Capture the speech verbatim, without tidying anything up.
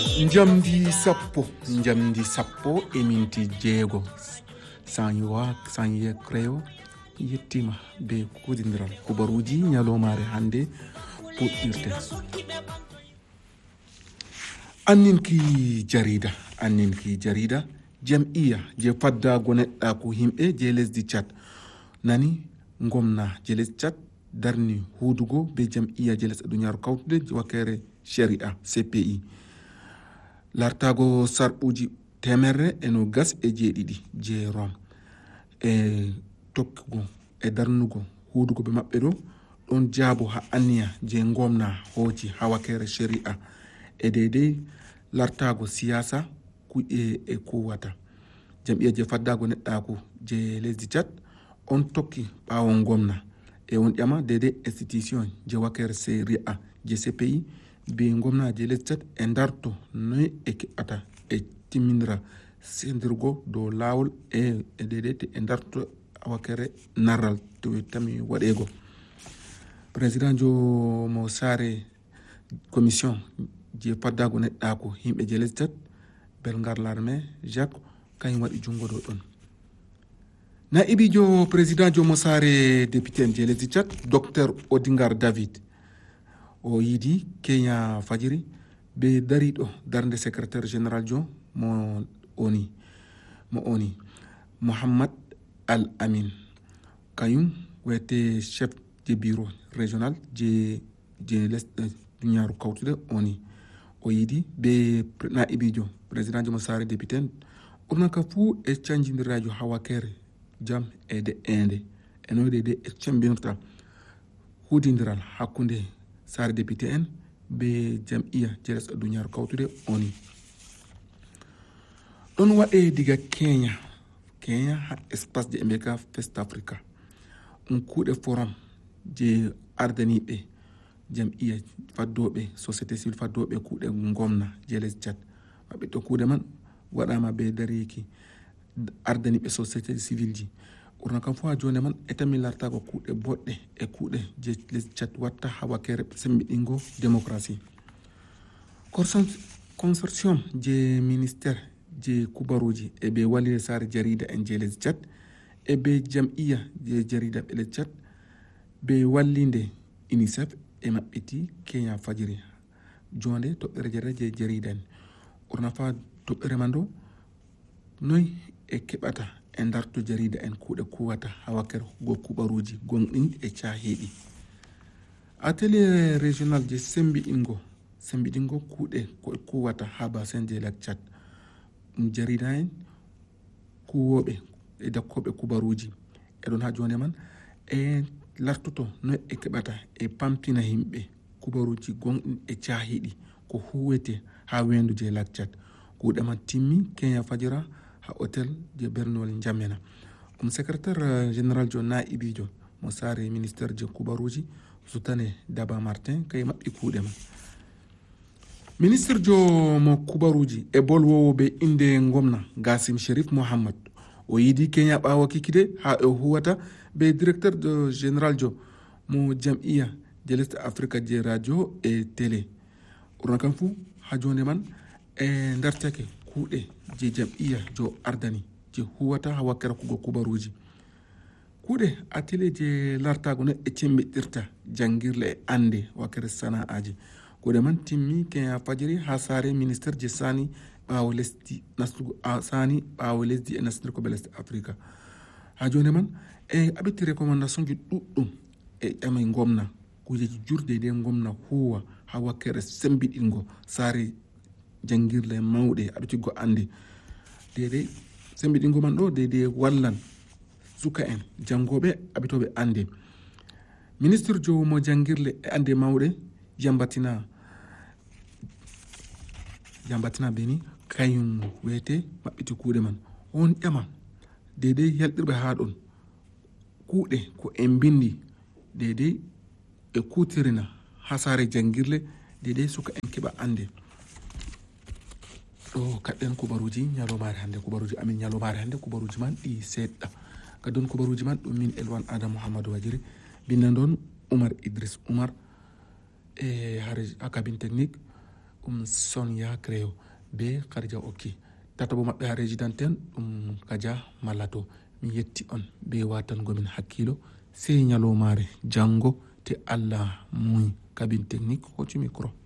Njamdi sappo njamdi sappo e minti jeego sanyowa sanye creo yettima be kudindiral kubaruji nyalomare hande puɗɗirte anninki jarida anninki jarida jam'iya je faddago neɗɗa ko himɓe je lesdi Tchad nani gomna je lesdi Tchad darni hudugo be jam'iya je lesɗe duniyaaru kawtude wakere sharia C P I lartago sarɓuji temerre e no gas e jeeɗiɗi je rom e tokkugo e darnugo hudugo ɓe maɓɓe ɗo ɗon jaabo ha anniya je gomna hoji ha wakere sharia e deydey lartago siyasa kuƴe e kuwata jam'iya je faddago neɗɗaku je lesdi Tchad on tokki ɓawo gomna e on ƴama deydey institution je wakere sharia je C P I be gomna je lesdi Tchad e darto noy e keɓata e timmindira sendirgo dow lawol e e deydey te e darto wakere narral to tami waɗego président jo mo sare commission je faddago neɗɗako himɓe je lesdi Tchad Belgar Larmé Jacques kañum waɗi jungo ɗo ɗon naibijo président jo mo sare député en je lesdi Tchad docteur Odingar David o yiidi Kenya Fajiri be dariɗo darde secrétaire général jo mo oni mo oni Mohammad Al Amin kañum wiyete chef de bureau régional je je lesɗe duniyaaru kawtude oni o yiidi be naibijo président jo mo sare député en ɓurnaka fuu e canjidirajo ha wakere jam e de ende e noyde de e cembinirta hudidiral hakkunde sare député en be jam'iya je lesɗe duniyaaru kawtude oni ɗon waɗe diga Kenya Kenya ha espace je mbeka Fest Africa ɗum kuuɗe forum je ardaniɓe jam'iya faddoɓe société civile faddoɓe kuuɗe gomna je lesdi Tchad maɓɓe ɗo kuuɗe man waɗama be dariki ardaniɓe société civile ji ɓurna kam fo ha jonde man e tan mi lartago kuuɗe boɗɗe e kuuɗe je lesdi Tchad watta ha wakere sembiɗingo démocratie consortium je ministére je kubaruji e ɓe wallide sare jarida en je lesdi Tchad e ɓe jam'iya je jarida ɓe lesdi Tchad ɓe wallinde UNICEF e maɓɓiti Kenya Fajiri jonde toɓɓere jarida je jarida en ɓurna fa toɓɓere man ɗo noy e keɓata e darto jarida en kuuɗe kuwata ha wakere go kuɓaruji gonɗin e cahiɗi atelier régional je sembiɗingo sembiɗingo kuuɗe ko kuwata ha bassin je lac Tchad ɗum jarida en kuwoɓe e dakkoɓe kubaruji e ɗon ha jonde man e lartoto noy e keɓata e pampina himɓe kubaruji gonɗin e cahiɗi ko huwete ha wendu je lac Tchad kuuɗe man timmi Kenya Fajira ha hôtel je Bernol Njamena ɗum secrétaire général jo naibijo mo sare ministére je kubaruji Zoutane Daba Martin kay maɓɓi kuuɗe man ministre jo mo kubaruji e bolwowo be inde gomna Gassim Sherif Mohammed o yiidi Kenya ɓawo kikide ha e huwata be directeur de général jo mo jam'iya je lesɗe Afrique je radio e télé ɓurna kam fuu ha jonde man e dartake kuuɗe je jam'iya jo ardani je huwata ha wakkere kugo kubaruji kuuɗe atelier je lartago no e cembiɗirta jangirle e ande wakkere sana'aji kuuɗe man timmi Kenya Fajiri ha sare ministére je sani ɓawo lesdi nastugo sani ɓawo lesdi e nasdir ko ɓe lesdi Afrique ha jonde man e aɓitti recommandation ji ɗuɗɗum e ƴamay gomna kujeji jurde de gomna huwa ha wakkere sembiɗingo sare jangirle mawɗe aɓitigo ande dede sembiɗingo man ɗo dede wallan suka en jangoɓe aɓitoɓe ande ministre jo mo jangirle e ande mawɗe Jambatina Jambatina Beni kañum wiyete maɓɓiti kuuɗe man on ƴama dede yalɗirɓe ha ɗon kuuɗe ko en bindi dede e kutirina ha sare jangirle dede suka en keɓa ande ɗo kaɗɗen kubaruji ñalomare hande kubaruji amin ñalomare hande kubaruji man ɗi seɗɗa kadon kubaruji man ɗum min Elwan Adam Mouhamadou Wajiri binnan ɗon Oumar Idriss Oumar e ha cabine technique ɗum Sonia Créo be Khadija Okki. Tataɓo maɓɓe ha résidenten ɗum Kadia Malato. Mi yetti on be watangomin hakkilo sey ñalomare jango te Allah muy kabine technique hoccu micro.